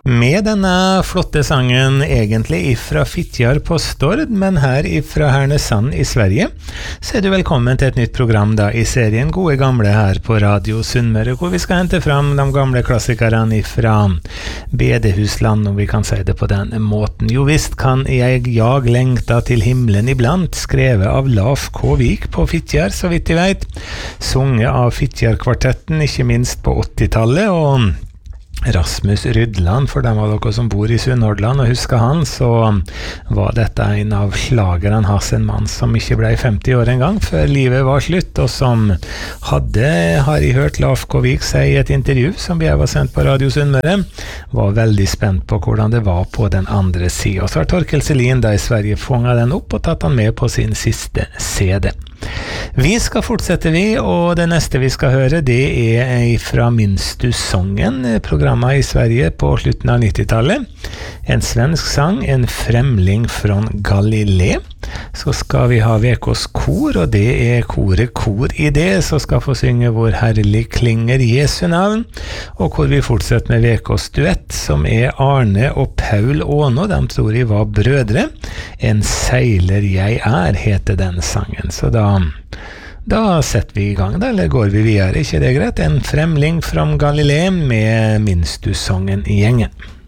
Med denne flotte sangen egentlig ifra Fitjar på Stord, men her ifra Härnösand i Sverige, så er du velkommen til et nytt program da i serien Gode Gamle her på Radio Sunnmøre, hvor vi skal hente fram de gamle klassikerne ifra bedehusland, om vi kan si det på den måten. Jo visst kan jeg lengta til himmelen iblant, skrevet av Laf K. Vik på Fitjar, så vidt jeg vet, sunget av Fitjar-kvartetten, ikke minst på 80-tallet, og Rasmus Rydland, for dem av dere som bor i Sunnhordland og husker han, så var dette en av slagerne hans, en mann som ikke ble 50 år en gang før livet var slutt, og som har jeg hørt Laf K. Vik si i et intervju som jeg var sendt på Radio Sunnmøre, var veldig spent på hvordan det var på den andre siden. Og så har Torkel Selin da i Sverige fanget den opp og tatt han med på sin siste CD. Vi skal fortsette og det neste vi skal høre det er fra Minns du sången, programmet i Sverige på slutten av 90-tallet. En svensk sang, en fremling fra Galilee. Så skal vi ha VKs kor, og det er koret Kor i det, så skal få synge Hvor herlig klinger Jesu navn, og hvor vi fortsetter med VKs duett, som er Arne og Paul Åno, de tror jeg var brødre. En seiler jeg er, heter den sangen, så da setter vi i gang, da, eller går vi videre, ikke det greit? En fremling fra Galilee med Minns du sången i gjengen.